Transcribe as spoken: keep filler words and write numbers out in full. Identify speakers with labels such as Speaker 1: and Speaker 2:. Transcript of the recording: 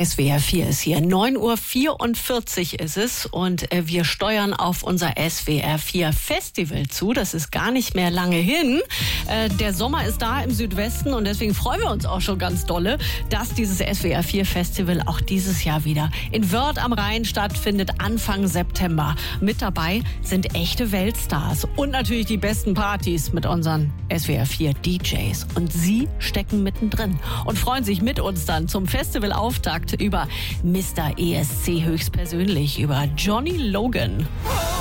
Speaker 1: S W R vier ist hier. neun Uhr vierundvierzig ist es und äh, wir steuern auf unser S W R vier Festival zu. Das ist gar nicht mehr lange hin. Äh, der Sommer ist da im Südwesten und deswegen freuen wir uns auch schon ganz dolle, dass dieses S W R vier Festival auch dieses Jahr wieder in Wörth am Rhein stattfindet, Anfang September. Mit dabei sind echte Weltstars und natürlich die besten Partys mit unseren S W R vier D Js. Und sie stecken mittendrin und freuen sich mit uns dann zum Festivalauftakt über Mister E S C höchstpersönlich, über Johnny Logan.